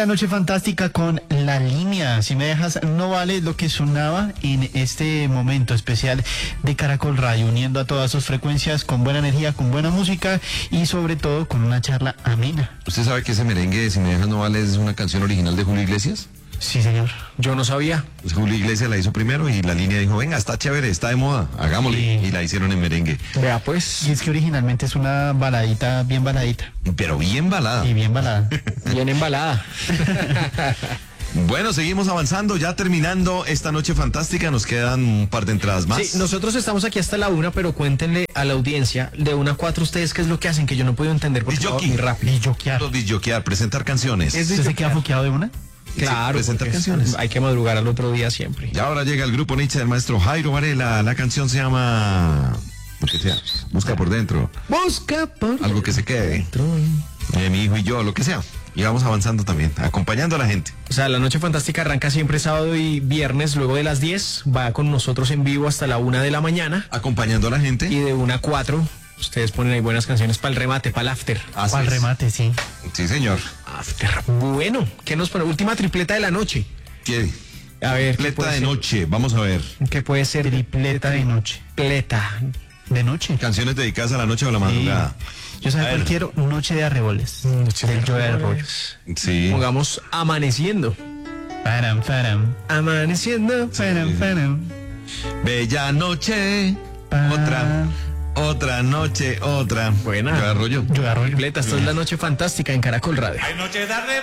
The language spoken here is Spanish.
La noche fantástica con La Línea. Si me dejas, no vale lo que sonaba en este momento especial de Caracol Radio, uniendo a todas sus frecuencias con buena energía, con buena música y sobre todo con una charla amena. ¿Usted sabe que ese merengue de Si me dejas no vale es una canción original de Julio Iglesias? Sí, señor. Yo no sabía. Pues Julio Iglesias la hizo primero y La Línea dijo, venga, está chévere, está de moda, hagámosle. Sí. Y la hicieron en merengue. Vea pues, Y es que originalmente es una baladita, bien baladita. Pero bien balada. Y bien balada. bien embalada. Bueno, seguimos avanzando, ya terminando esta noche fantástica, nos quedan un par de entradas más. Sí, nosotros estamos aquí hasta la 1, pero cuéntenle a la audiencia de 1 a 4 ustedes qué es lo que hacen, que yo no puedo entender porque Disc jockey. muy rápido. Disjoquear, presentar canciones. ¿Usted se queda foqueado de una? Claro, presentar porque canciones. hay que madrugar al otro día siempre. Y ahora llega el grupo Nietzsche del maestro Jairo Varela. La canción se llama... Lo que sea. Busca por dentro. Busca por Algo que se quede. Mi hijo y yo, lo que sea. Y vamos avanzando también, acompañando a la gente. O sea, la Noche Fantástica arranca siempre sábado y viernes, luego de las 10, va con nosotros en vivo hasta la 1 de la mañana. Acompañando a la gente. Y de 1 a 4, ustedes ponen ahí buenas canciones para el remate, para el after. Así Al es. remate, sí. Sí, señor. After. Bueno, ¿qué nos pone? Última tripleta de la noche. ¿Qué? A ver, ¿qué Tripleta puede de ser? noche, vamos a ver. ¿Qué puede ser? Tripleta de noche. Tripleta. De noche. Canciones dedicadas a la noche o a la madrugada. Yo A sabía ver. cuál quiero, Noche de Arreboles. Del Joe Arroyos. Sí. Pongamos amaneciendo. Param, param. Amaneciendo. Param, param. Bella noche, Pa- otra noche, otra. Buena. Yo arroyo. Joe Arroyo. Tripleta, esta es la Noche Fantástica en Caracol Radio. Hay noche de